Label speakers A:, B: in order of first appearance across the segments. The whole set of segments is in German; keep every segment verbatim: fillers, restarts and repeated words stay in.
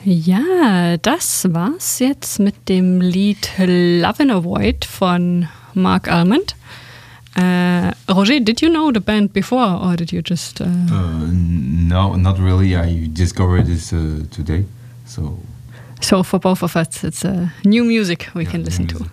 A: Ja, das war's jetzt mit dem Lied Love in a Void von Mark Almond. Uh, Roger, did you know the band before, or did you just... Uh...
B: Uh, no, not really. I discovered this uh, today, so...
A: So for both of us, it's uh, new music we yeah, can listen to.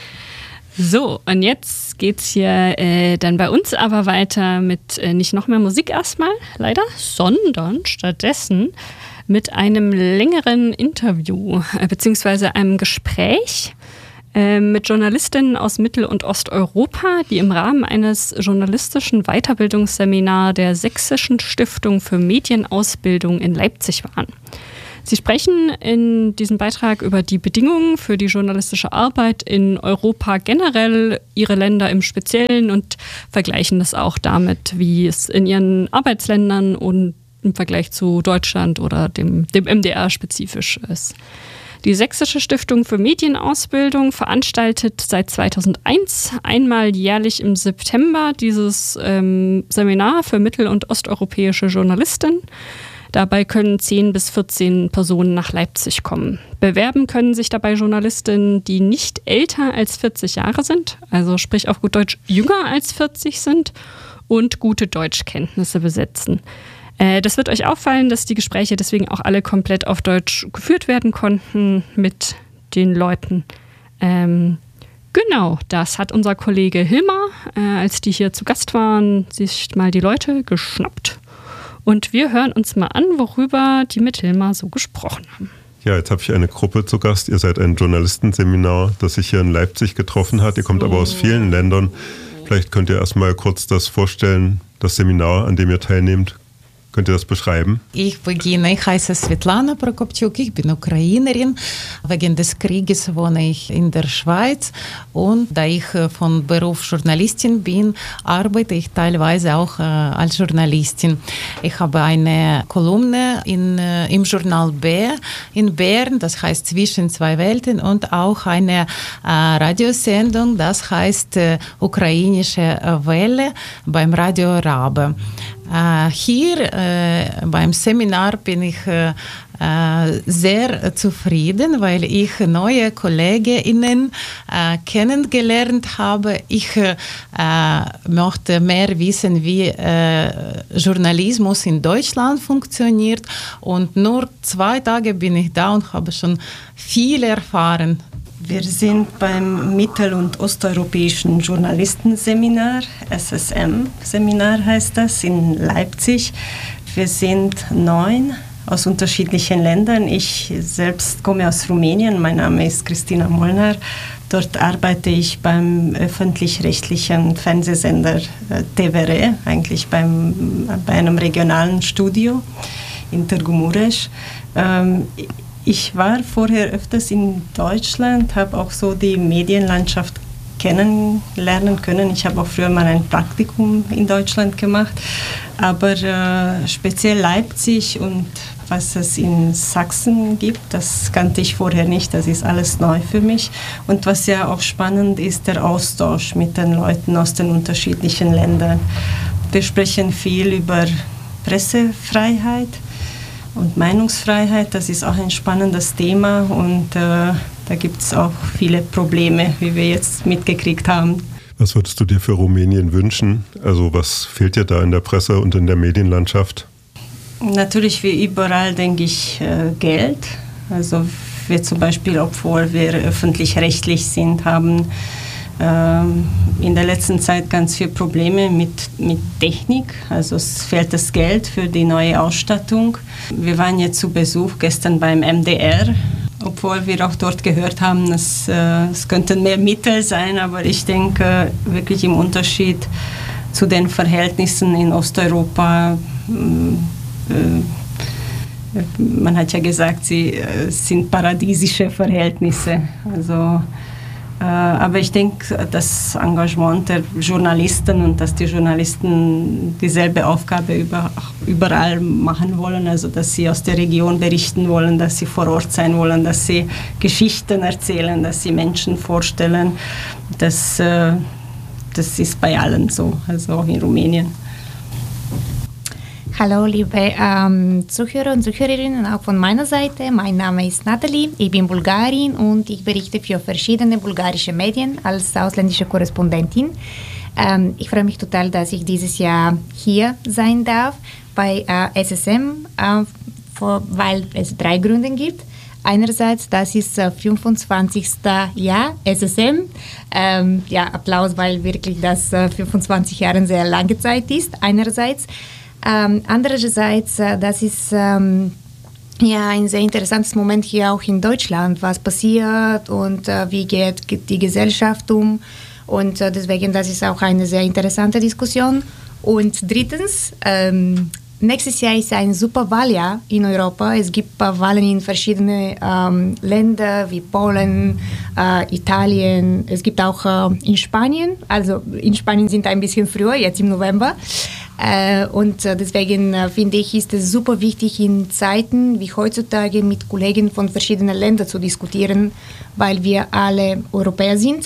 A: So, und jetzt geht's hier äh, dann bei uns aber weiter mit äh, nicht noch mehr Musik erstmal, leider, sondern stattdessen mit einem längeren Interview äh, beziehungsweise einem Gespräch äh, mit Journalistinnen aus Mittel- und Osteuropa, die im Rahmen eines journalistischen Weiterbildungsseminars der Sächsischen Stiftung für Medienausbildung in Leipzig waren. Sie sprechen in diesem Beitrag über die Bedingungen für die journalistische Arbeit in Europa generell, ihre Länder im Speziellen und vergleichen das auch damit, wie es in ihren Arbeitsländern und im Vergleich zu Deutschland oder dem, dem M D R spezifisch ist. Die Sächsische Stiftung für Medienausbildung veranstaltet seit zweitausendeins einmal jährlich im September dieses ähm, Seminar für mittel- und osteuropäische Journalisten. Dabei können zehn bis vierzehn Personen nach Leipzig kommen. Bewerben können sich dabei Journalistinnen, die nicht älter als vierzig Jahre sind, also sprich auf gut Deutsch jünger als vierzig sind und gute Deutschkenntnisse besitzen. Äh, das wird euch auffallen, dass die Gespräche deswegen auch alle komplett auf Deutsch geführt werden konnten mit den Leuten. Ähm, genau, das hat unser Kollege Hilmar, äh, als die hier zu Gast waren, sich mal die Leute geschnappt. Und wir hören uns mal an, worüber die mit Hilmar so gesprochen haben.
C: Ja, jetzt habe ich eine Gruppe zu Gast. Ihr seid ein Journalistenseminar, das sich hier in Leipzig getroffen hat. Ihr kommt aber aus vielen Ländern. Vielleicht könnt ihr erstmal kurz das vorstellen, das Seminar, an dem ihr teilnehmt. Könnt ihr das beschreiben?
D: Ich beginne, ich heiße Svetlana Prokopchuk, ich bin Ukrainerin. Wegen des Krieges wohne ich in der Schweiz und da ich von Beruf Journalistin bin, arbeite ich teilweise auch äh, als Journalistin. Ich habe eine Kolumne in, äh, im Journal B in Bern, das heißt Zwischen zwei Welten, und auch eine äh, Radiosendung, das heißt äh, Ukrainische Welle beim Radio Rabe. Uh, hier uh, beim Seminar bin ich uh, uh, sehr zufrieden, weil ich neue KollegInnen uh, kennengelernt habe. Ich uh, möchte mehr wissen, wie uh, Journalismus in Deutschland funktioniert. Und nur zwei Tage bin ich da und habe schon viel erfahren.
E: Wir sind beim Mittel- und Osteuropäischen Journalistenseminar, S S M-Seminar heißt das, in Leipzig. Wir sind neun aus unterschiedlichen Ländern. Ich selbst komme aus Rumänien, mein Name ist Christina Molnar. Dort arbeite ich beim öffentlich-rechtlichen Fernsehsender T V R, eigentlich beim, bei einem regionalen Studio in Târgu Mureș. Ähm, Ich war vorher öfters in Deutschland, habe auch so die Medienlandschaft kennenlernen können. Ich habe auch früher mal ein Praktikum in Deutschland gemacht, aber äh, speziell Leipzig und was es in Sachsen gibt, das kannte ich vorher nicht, das ist alles neu für mich. Und was ja auch spannend ist, der Austausch mit den Leuten aus den unterschiedlichen Ländern. Wir sprechen viel über Pressefreiheit und Meinungsfreiheit, das ist auch ein spannendes Thema und äh, da gibt es auch viele Probleme, wie wir jetzt mitgekriegt haben.
C: Was würdest du dir für Rumänien wünschen? Also was fehlt dir da in der Presse und in der Medienlandschaft?
E: Natürlich wie überall, denke ich, äh, Geld. Also wir zum Beispiel, obwohl wir öffentlich-rechtlich sind, haben in der letzten Zeit ganz viele Probleme mit, mit Technik. Also es fehlt das Geld für die neue Ausstattung. Wir waren jetzt zu Besuch gestern beim M D R, obwohl wir auch dort gehört haben, dass, äh, es könnten mehr Mittel sein, aber ich denke wirklich im Unterschied zu den Verhältnissen in Osteuropa, äh, man hat ja gesagt, sie äh, sind paradiesische Verhältnisse. Also aber ich denke, das Engagement der Journalisten und dass die Journalisten dieselbe Aufgabe über, überall machen wollen, also dass sie aus der Region berichten wollen, dass sie vor Ort sein wollen, dass sie Geschichten erzählen, dass sie Menschen vorstellen, das, das ist bei allen so, also auch in Rumänien.
F: Hallo liebe ähm, Zuhörer und Zuhörerinnen, auch von meiner Seite. Mein Name ist Nathalie, ich bin Bulgarin und ich berichte für verschiedene bulgarische Medien als ausländische Korrespondentin. Ähm, ich freue mich total, dass ich dieses Jahr hier sein darf bei äh, S S M, äh, vor, weil es drei Gründe gibt. Einerseits, das ist äh, fünfundzwanzigste Jahr S S M. Ähm, ja, Applaus, weil wirklich das äh, fünfundzwanzig Jahre eine sehr lange Zeit ist. Einerseits. Ähm, andererseits, äh, das ist ähm, ja ein sehr interessantes Moment hier auch in Deutschland, was passiert und äh, wie geht die Gesellschaft um. Und äh, deswegen, das ist auch eine sehr interessante Diskussion. Und drittens, ähm, nächstes Jahr ist ein super Wahljahr in Europa. Es gibt äh, Wahlen in verschiedenen ähm, Ländern wie Polen, äh, Italien. Es gibt auch äh, in Spanien. Also in Spanien sind ein bisschen früher, jetzt im November. Äh, und äh, deswegen äh, finde ich, ist es super wichtig, in Zeiten wie heutzutage mit Kollegen von verschiedenen Ländern zu diskutieren, weil wir alle Europäer sind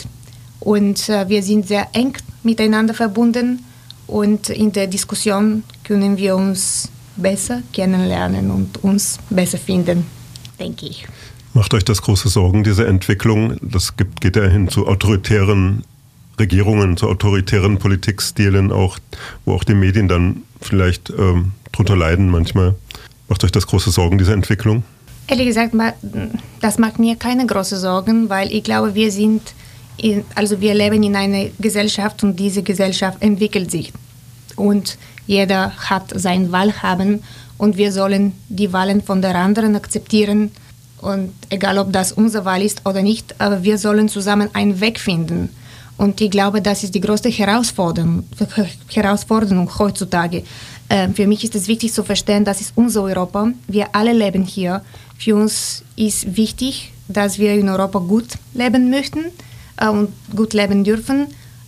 F: und äh, wir sind sehr eng miteinander verbunden und in der Diskussion können wir uns besser kennenlernen und uns besser finden, denke ich.
C: Macht euch das große Sorgen, diese Entwicklung? Das gibt, geht ja hin zu autoritären Regierungen, zu autoritären Politikstilen, auch, wo auch die Medien dann vielleicht ähm, drunter leiden manchmal. Macht euch das große Sorgen, diese Entwicklung?
F: Ehrlich gesagt, das macht mir keine große Sorgen, weil ich glaube, wir sind, in, also wir leben in einer Gesellschaft und diese Gesellschaft entwickelt sich. Und jeder hat sein Wahlhaben und wir sollen die Wahlen von der anderen akzeptieren. Und egal, ob das unsere Wahl ist oder nicht, aber wir sollen zusammen einen Weg finden. Und ich glaube, das ist die größte Herausforderung, Herausforderung heutzutage. Äh, für mich ist es wichtig zu verstehen, das ist unser Europa. Wir alle leben hier. Für uns ist wichtig, dass wir in Europa gut leben möchten äh, und gut leben dürfen.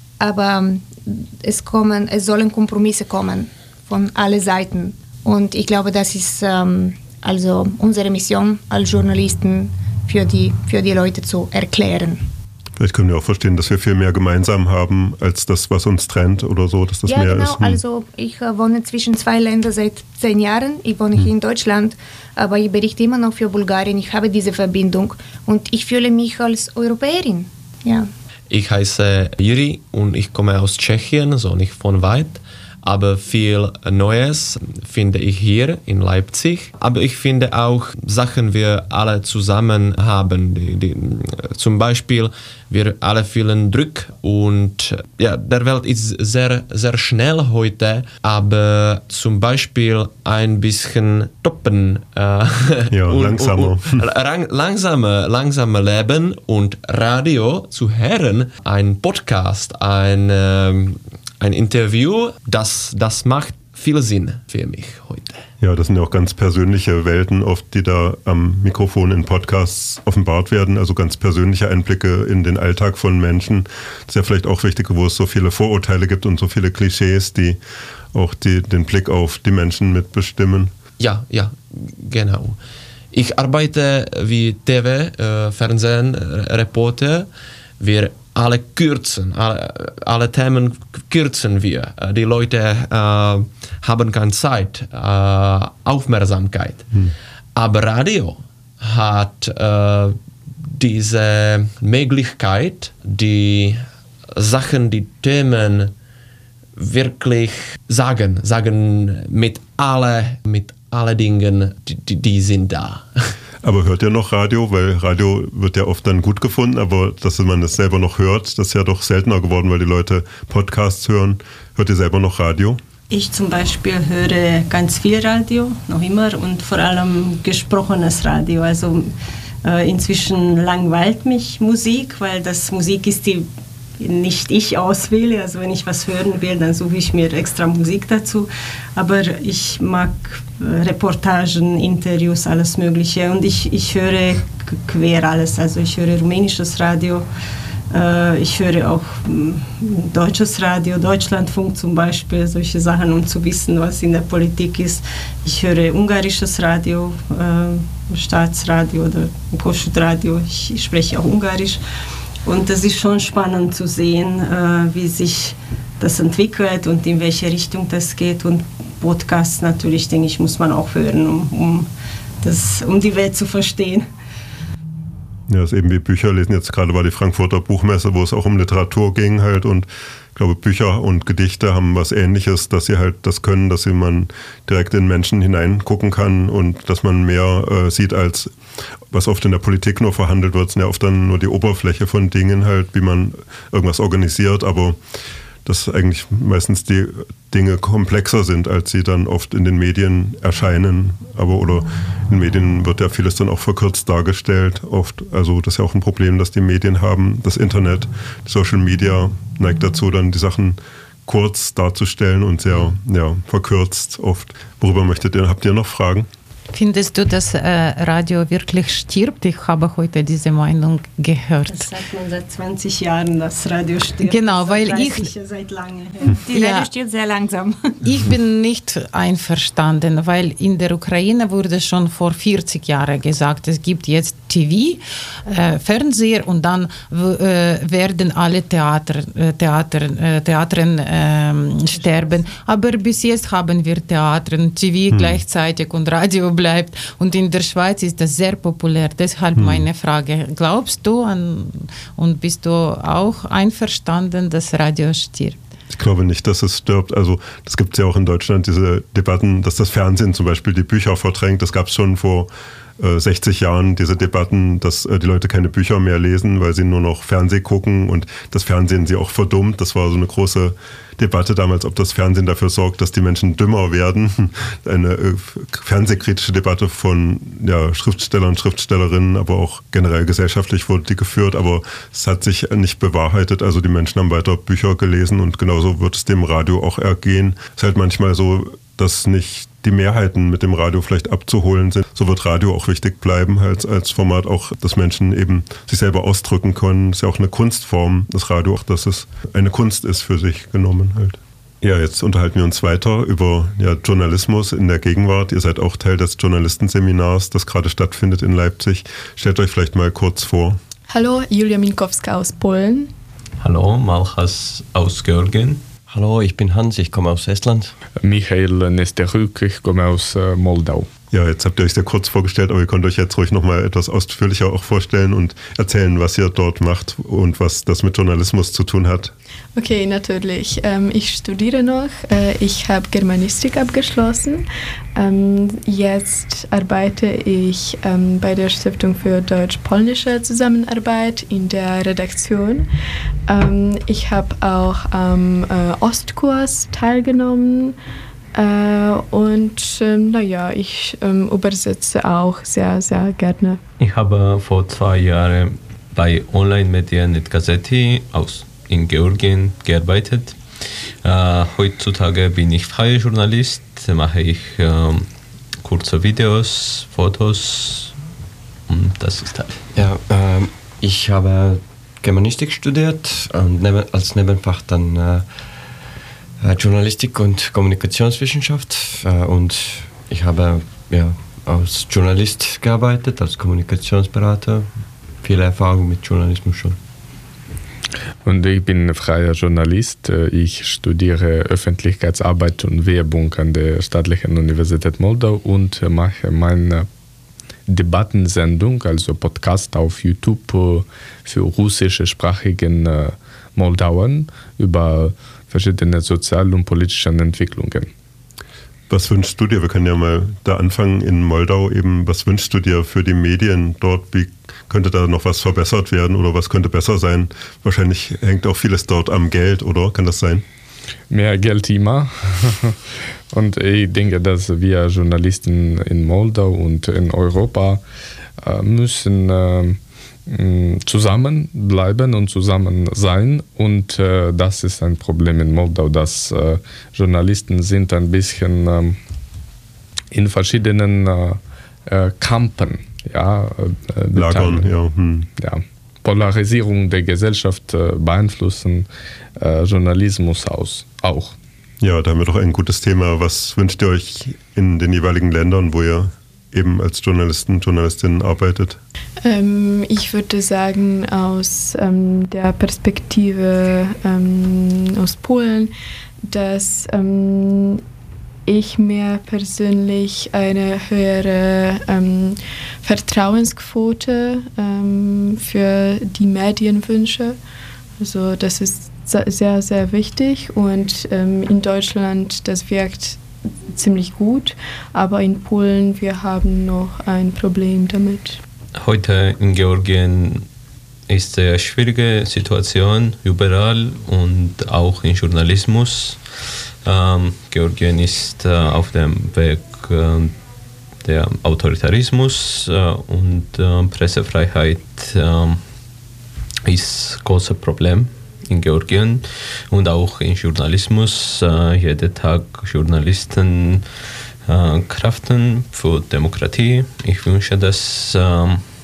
F: Aber es, kommen, es sollen Kompromisse kommen von allen Seiten. Und ich glaube, das ist ähm, also unsere Mission als Journalisten für die, für die Leute zu erklären.
C: Vielleicht können wir auch verstehen, dass wir viel mehr gemeinsam haben, als das, was uns trennt oder so, dass das
F: ja,
C: mehr
F: genau.
C: ist. Hm.
F: Also ich äh, wohne zwischen zwei Ländern seit zehn Jahren. Ich wohne hm. hier in Deutschland, aber ich berichte immer noch für Bulgarien. Ich habe diese Verbindung und ich fühle mich als Europäerin. Ja.
G: Ich heiße Jiri und ich komme aus Tschechien, so nicht von weit. Aber viel Neues finde ich hier in Leipzig. Aber ich finde auch Sachen, wir alle zusammen haben. Die, die, zum Beispiel, wir alle fühlen Druck und ja, der Welt ist sehr, sehr schnell heute. Aber zum Beispiel ein bisschen stoppen. Äh,
C: ja,
G: und,
C: langsamer.
G: Und, und, langsamer. Langsamer leben und Radio zu hören, ein Podcast, ein ähm, Ein Interview, das, das macht viel Sinn für mich heute.
C: Ja, das sind ja auch ganz persönliche Welten oft, die da am Mikrofon in Podcasts offenbart werden. Also ganz persönliche Einblicke in den Alltag von Menschen. Das ist ja vielleicht auch wichtig, wo es so viele Vorurteile gibt und so viele Klischees, die auch die, den Blick auf die Menschen mitbestimmen.
G: Ja, ja, genau. Ich arbeite wie T V, äh, Fernsehen, Reporter. Wir alle kürzen, alle, alle Themen kürzen wir. Die Leute äh, haben keine Zeit, äh, Aufmerksamkeit. Hm. Aber Radio hat äh, diese Möglichkeit, die Sachen, die Themen wirklich sagen, sagen mit alle, mit alle Dingen, die, die sind da.
C: Aber hört ihr noch Radio? Weil Radio wird ja oft dann gut gefunden, aber dass man das selber noch hört, das ist ja doch seltener geworden, weil die Leute Podcasts hören. Hört ihr selber noch Radio?
E: Ich zum Beispiel höre ganz viel Radio, noch immer, und vor allem gesprochenes Radio. Also äh, inzwischen langweilt mich Musik, weil das Musik ist, die nicht ich auswähle. Also wenn ich was hören will, dann suche ich mir extra Musik dazu. Aber ich mag Reportagen, Interviews, alles Mögliche. Und ich, ich höre quer alles. Also ich höre rumänisches Radio, äh, ich höre auch äh, deutsches Radio, Deutschlandfunk zum Beispiel, solche Sachen, um zu wissen, was in der Politik ist. Ich höre ungarisches Radio, äh, Staatsradio oder Kossuth Radio. Ich, ich spreche auch Ungarisch. Und das ist schon spannend zu sehen, äh, wie sich das entwickelt und in welche Richtung das geht. Und Podcasts natürlich, denke ich, muss man auch hören, um, um, das, um die Welt zu verstehen.
C: Ja, das ist eben wie Bücher lesen. Jetzt gerade war die Frankfurter Buchmesse, wo es auch um Literatur ging halt, und ich glaube, Bücher und Gedichte haben was Ähnliches, dass sie halt das können, dass sie man direkt in Menschen hineingucken kann und dass man mehr äh, sieht, als was oft in der Politik nur verhandelt wird. Es sind ja oft dann nur die Oberfläche von Dingen halt, wie man irgendwas organisiert, aber dass eigentlich meistens die Dinge komplexer sind, als sie dann oft in den Medien erscheinen. Aber oder in den Medien wird ja vieles dann auch verkürzt dargestellt. Oft, also das ist ja auch ein Problem, das die Medien haben. Das Internet, Social Media neigt dazu, dann die Sachen kurz darzustellen und sehr ja, verkürzt oft. Worüber möchtet ihr? Habt ihr noch Fragen?
D: Findest du, dass äh, Radio wirklich stirbt? Ich habe heute diese Meinung gehört.
E: Das sagt man seit zwanzig Jahren, dass Radio stirbt.
D: Genau, weil ich...
E: Seit lange her.
F: Die Radio stirbt sehr langsam.
D: Ich bin nicht einverstanden, weil in der Ukraine wurde schon vor vierzig Jahren gesagt, es gibt jetzt T V, äh, Fernseher und dann äh, werden alle Theater, äh, Theater, äh, Theatern äh, sterben. Aber bis jetzt haben wir Theater, T V hm. gleichzeitig und Radio bleibt. Und in der Schweiz ist das sehr populär. Deshalb hm. meine Frage, glaubst du an, und bist du auch einverstanden, dass Radio stirbt?
C: Ich glaube nicht, dass es stirbt. Also das gibt es ja auch in Deutschland, diese Debatten, dass das Fernsehen zum Beispiel die Bücher verdrängt. Das gab es schon vor äh, sechzig Jahren, diese Debatten, dass äh, die Leute keine Bücher mehr lesen, weil sie nur noch Fernsehen gucken und das Fernsehen sie auch verdummt. Das war so eine große Debatte damals, ob das Fernsehen dafür sorgt, dass die Menschen dümmer werden. Eine äh, fernsehkritische Debatte von ja, Schriftstellern, Schriftstellerinnen, aber auch generell gesellschaftlich wurde die geführt, aber es hat sich nicht bewahrheitet. Also die Menschen haben weiter Bücher gelesen und genauso wird es dem Radio auch ergehen. Es ist halt manchmal so, dass nicht die Mehrheiten mit dem Radio vielleicht abzuholen sind. So wird Radio auch wichtig bleiben als, als Format, auch dass Menschen eben sich selber ausdrücken können. Das ist ja auch eine Kunstform, das Radio, auch dass es eine Kunst ist für sich genommen halt. Ja, jetzt unterhalten wir uns weiter über ja, Journalismus in der Gegenwart. Ihr seid auch Teil des Journalistenseminars, das gerade stattfindet in Leipzig. Stellt euch vielleicht mal kurz vor.
H: Hallo, Julia Minkowska aus Polen.
I: Hallo, Malchas aus Georgien.
J: Hallo, ich bin Hans, ich komme aus Estland.
K: Michael Nesteruk, ich komme aus äh, Moldau.
C: Ja, jetzt habt ihr euch sehr kurz vorgestellt, aber ihr könnt euch jetzt ruhig nochmal etwas ausführlicher auch vorstellen und erzählen, was ihr dort macht und was das mit Journalismus zu tun hat.
H: Okay, natürlich. Ähm, ich studiere noch. Äh, ich habe Germanistik abgeschlossen. Ähm, jetzt arbeite ich ähm, bei der Stiftung für deutsch-polnische Zusammenarbeit in der Redaktion. Ähm, ich habe auch am äh, Ostkurs teilgenommen. Äh, und äh, naja, ich äh, übersetze auch sehr, sehr gerne.
I: Ich habe vor zwei Jahren bei Online-Medien mit Gazeti aus in Georgien gearbeitet. Äh, heutzutage bin ich freier Journalist, mache ich äh, kurze Videos, Fotos und das ist halt.
J: Ja, äh, ich habe Germanistik studiert und neben, als Nebenfach dann äh, Journalistik und Kommunikationswissenschaft äh, und ich habe ja, als Journalist gearbeitet, als Kommunikationsberater, viele Erfahrung mit Journalismus schon.
K: Und ich bin freier Journalist. Ich studiere Öffentlichkeitsarbeit und Werbung an der Staatlichen Universität Moldau und mache meine Debattensendung, also Podcast auf YouTube für russischsprachigen Moldauern über verschiedene soziale und politische Entwicklungen.
C: Was wünschst du dir? Wir können ja mal da anfangen in Moldau eben. Was wünschst du dir für die Medien dort? Wie könnte da noch was verbessert werden oder was könnte besser sein? Wahrscheinlich hängt auch vieles dort am Geld, oder? Kann das sein?
K: Mehr Geld immer. Und ich denke, dass wir Journalisten in Moldau und in Europa müssen zusammenbleiben und zusammen sein. Und äh, das ist ein Problem in Moldau, dass äh, Journalisten sind ein bisschen ähm, in verschiedenen äh, Kampen. Ja, äh,
C: Lagern, ja. Hm.
K: ja. Polarisierung der Gesellschaft äh, beeinflussen äh, Journalismus aus, auch.
C: Ja, da haben wir doch ein gutes Thema. Was wünscht ihr euch in den jeweiligen Ländern, wo ihr eben als Journalisten, Journalistin arbeitet?
H: Ähm, ich würde sagen, aus ähm, der Perspektive ähm, aus Polen, dass ähm, ich mir persönlich eine höhere ähm, Vertrauensquote ähm, für die Medien wünsche. Also das ist sehr, sehr wichtig und ähm, in Deutschland, das wirkt ziemlich gut, aber in Polen, wir haben noch ein Problem damit.
I: Heute in Georgien ist eine schwierige Situation überall und auch im Journalismus. Ähm, Georgien ist äh, auf dem Weg äh, der Autoritarismus äh, und äh, Pressefreiheit äh, ist ein großes Problem in Georgien und auch im Journalismus. Äh, jeden Tag Journalisten äh, Kräften für Demokratie. Ich wünsche, dass äh,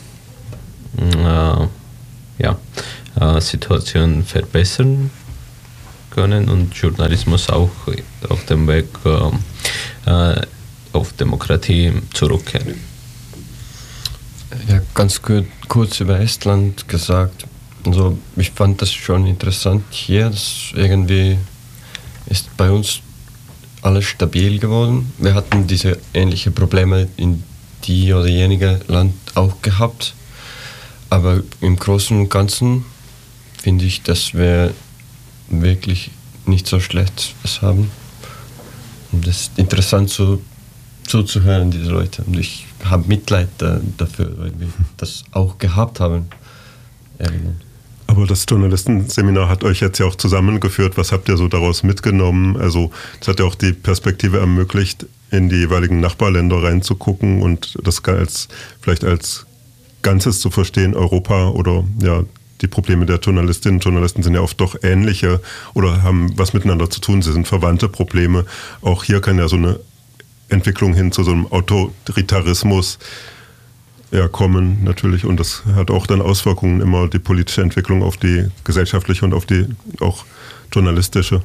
I: äh, ja, äh, Situation verbessern können und Journalismus auch auf dem Weg äh, auf Demokratie zurückkehren.
J: Ja, ganz kurz, kurz über Estland gesagt. Also ich fand das schon interessant hier, dass irgendwie ist bei uns alles stabil geworden. Wir hatten diese ähnlichen Probleme in die oder jenige Land auch gehabt, aber im Großen und Ganzen finde ich, dass wir wirklich nicht so schlecht es haben. Und es ist interessant so, zuzuhören, diese Leute. Und ich habe Mitleid da, dafür, weil wir das auch gehabt haben. Irgendwann.
C: Aber das Journalistenseminar hat euch jetzt ja auch zusammengeführt. Was habt ihr so daraus mitgenommen? Also es hat ja auch die Perspektive ermöglicht, in die jeweiligen Nachbarländer reinzugucken und das als, vielleicht als Ganzes zu verstehen, Europa oder ja, die Probleme der Journalistinnen und Journalisten sind ja oft doch ähnliche oder haben was miteinander zu tun. Sie sind verwandte Probleme. Auch hier kann ja so eine Entwicklung hin zu so einem Autoritarismus ja, kommen natürlich und das hat auch dann Auswirkungen immer die politische Entwicklung auf die gesellschaftliche und auf die auch journalistische.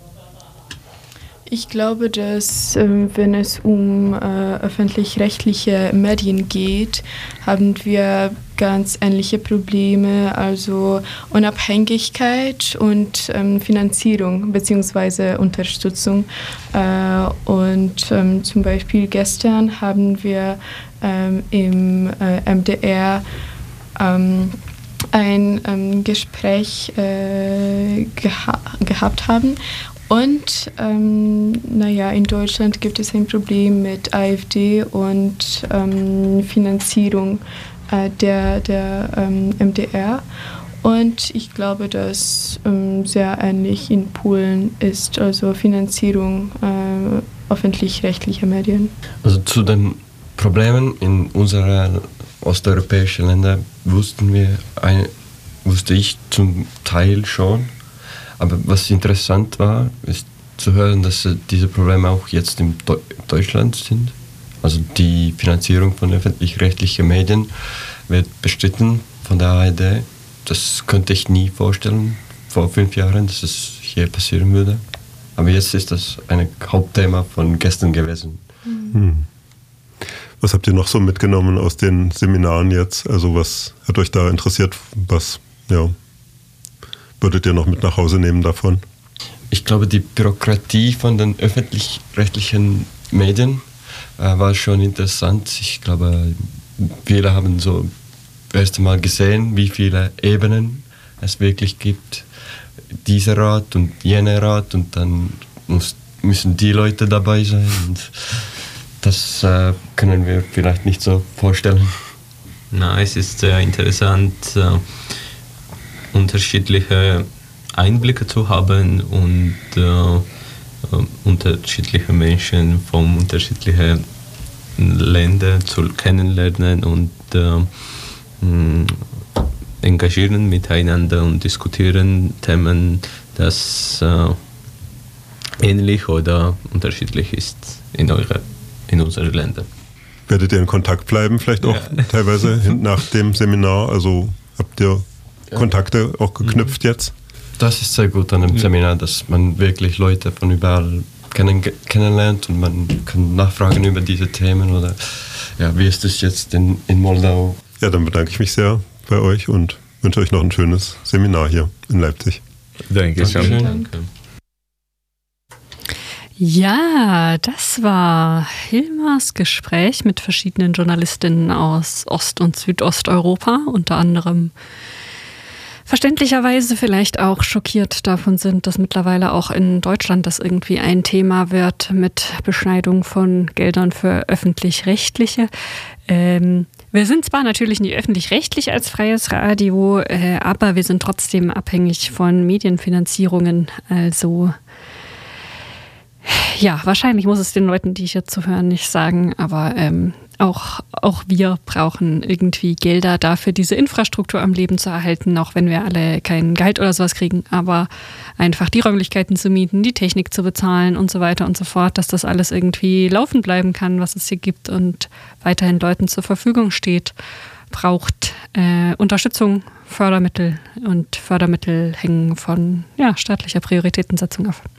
H: Ich glaube, dass ähm, wenn es um äh, öffentlich-rechtliche Medien geht, haben wir ganz ähnliche Probleme, also Unabhängigkeit und ähm, Finanzierung bzw. Unterstützung. Äh, und ähm, zum Beispiel gestern haben wir ähm, im äh, M D R ähm, ein ähm, Gespräch äh, geha- gehabt haben. Und ähm, naja, in Deutschland gibt es ein Problem mit AfD und ähm, Finanzierung äh, der, der ähm, M D R. Und ich glaube, dass ähm, sehr ähnlich in Polen ist, also Finanzierung äh, öffentlich-rechtlicher Medien.
J: Also zu den Problemen in unseren osteuropäischen Ländern wussten wir, ein, wusste ich zum Teil schon. Aber was interessant war, ist zu hören, dass diese Probleme auch jetzt in Deutschland sind. Also die Finanzierung von öffentlich-rechtlichen Medien wird bestritten von der A R D. Das konnte ich nie vorstellen vor fünf Jahren, dass es hier passieren würde. Aber jetzt ist das ein Hauptthema von gestern gewesen.
C: Hm. Was habt ihr noch so mitgenommen aus den Seminaren jetzt? Also was hat euch da interessiert? Was, ja... würdet ihr noch mit nach Hause nehmen davon?
J: Ich glaube, die Bürokratie von den öffentlich-rechtlichen Medien äh, war schon interessant. Ich glaube, viele haben so das erste Mal gesehen, wie viele Ebenen es wirklich gibt. Dieser Rat und jener Rat und dann muss, müssen die Leute dabei sein. Und das äh, können wir vielleicht nicht so vorstellen.
I: Na, es ist sehr interessant, äh, unterschiedliche Einblicke zu haben und äh, äh, unterschiedliche Menschen von unterschiedlichen Ländern zu kennenlernen und äh, mh, engagieren miteinander und diskutieren Themen, das äh, ähnlich oder unterschiedlich ist in, eure, in unseren Ländern.
C: Werdet ihr in Kontakt bleiben, vielleicht auch ja. teilweise nach dem Seminar? Also habt ihr Kontakte auch geknüpft jetzt?
J: Das ist sehr gut an einem Seminar, dass man wirklich Leute von überall kennen, kennenlernt und man kann nachfragen über diese Themen oder ja, wie ist es jetzt in, in Moldau?
C: Ja, dann bedanke ich mich sehr bei euch und wünsche euch noch ein schönes Seminar hier in Leipzig.
K: Danke schön.
I: Danke.
A: Ja, das war Hilmars Gespräch mit verschiedenen Journalistinnen aus Ost- und Südosteuropa, unter anderem verständlicherweise vielleicht auch schockiert davon sind, dass mittlerweile auch in Deutschland das irgendwie ein Thema wird mit Beschneidung von Geldern für Öffentlich-Rechtliche. Ähm, wir sind zwar natürlich nicht öffentlich-rechtlich als freies Radio, äh, aber wir sind trotzdem abhängig von Medienfinanzierungen, also ja, wahrscheinlich muss es den Leuten, die hier zuhören, nicht sagen, aber ähm, auch, auch wir brauchen irgendwie Gelder dafür, diese Infrastruktur am Leben zu erhalten, auch wenn wir alle kein Gehalt oder sowas kriegen, aber einfach die Räumlichkeiten zu mieten, die Technik zu bezahlen und so weiter und so fort, dass das alles irgendwie laufen bleiben kann, was es hier gibt und weiterhin Leuten zur Verfügung steht, braucht äh, Unterstützung, Fördermittel und Fördermittel hängen von ja, staatlicher Prioritätensetzung ab.